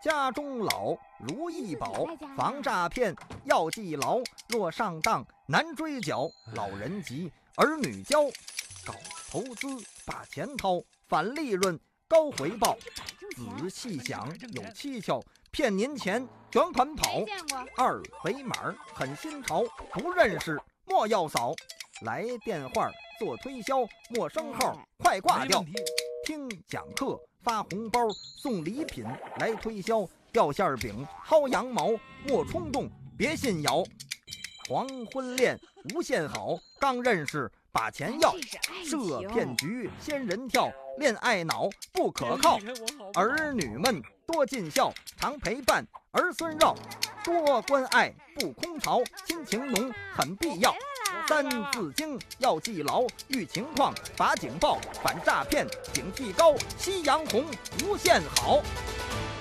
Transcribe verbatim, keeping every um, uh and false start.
家中老，如意宝，防诈骗要记牢。若上当难追缴，老人急，儿女教。搞投资把钱掏，返利润高回报。仔细想有蹊跷，骗您钱卷款跑。二维码很新潮，不认识莫要扫。来电话做推销，陌生号快挂掉。听讲课发红包，送礼品来推销。掉馅饼薅羊毛，莫冲动别信谣。黄昏恋无限好，刚认识把钱要。设骗局仙人跳，恋爱脑不可靠。儿女们多尽孝，常陪伴儿孙绕。多关爱不空巢，亲情浓很必要。三字经要记牢，遇情况罚警报，反诈骗警惕高。夕阳红无限好。